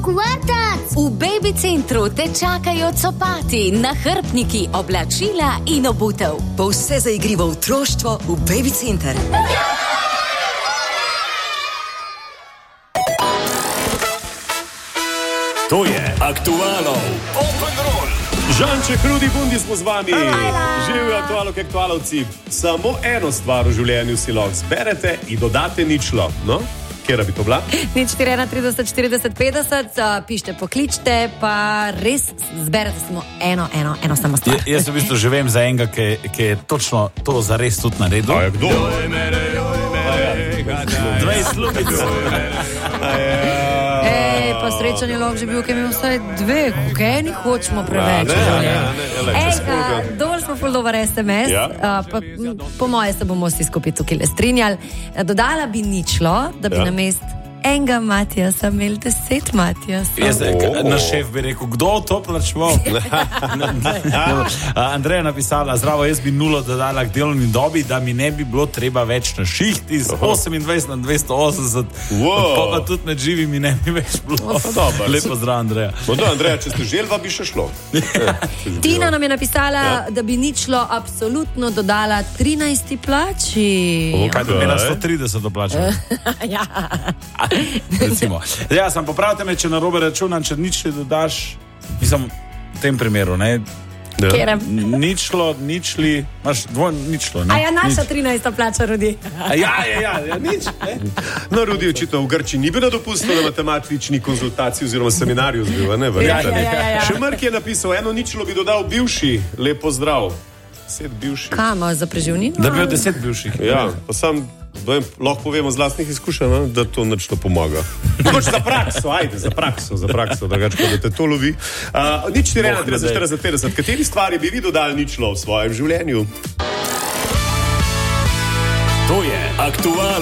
Skok v vrtec! V Baby centru te čakajo copati, nahrbtniki, oblačila in obutev. Bo vse za igrivo otroštvo v Baby center. To je Aktualov Open Roll. Žanček, Rudi Bundi smo z vami. Živijo aktualov, aktualovci. Samo eno stvar v življenju si lahko zberete in dodate ničlo. No? Kjera bi to bila? Nič 4 30 40 50, pišite, pokličite, pa res zberete samo eno samo stvar. Jaz v bistvu že vem za enega, ki je točno to zares tudi naredil. A je kdo? 20 lupic. Pa srečanje lahko že bil, ki je imel vsaj 2, kaj ni hočemo preveč. Dovolj smo fuldovar SMS, po moje se bomo vsi skupaj tukaj strinjali. Dodala bi ničlo, da bi namest enega Matijasa imeli 10 Matijasov. Naš šef bi rekel, kdo to plačeval? Andreja napisala, zdravo, jaz bi 0 dodala k delovni dobi, da mi ne bi bilo treba več na šiht iz 28 na 280, pa tudi med živimi ne bi več bilo. Lepo zdrav, Andreja. Andreja, če ste želva, bi še šlo. Tina nam je napisala, da bi ničlo absolutno dodala 13. plači. Kaj bi imela 130 doplačala? Ja. Recimo. Ja, sam popravite me, če narobe računam, če nič ne dodaš, mislim, v tem primeru, ne? Ničlo, ničli, imaš ničlo, ne? A ja, naša 13. plača, Rudi. Ja, nič, ne? No, Rudi, očitno v Grčiji ni bilo dopustno na matematični konzultaciji oziroma seminarju zbiva, ne? Še Mrk je napisal, eno ničlo bi dodal bivši, lepo zdrav. 10 bivših. Kam, za preživnino? Da bi bil 10 bivših. Ja, pa sam lahko povemo z lastnih izkušenj, da to nič ne pomaga. Mogoče za prakso, ajde, za prakso, drugače pa da te to lovi. Nič 4 30 40 50. Kateri stvari bi vi dodali ničlo v svojem življenju? To je Aktualno.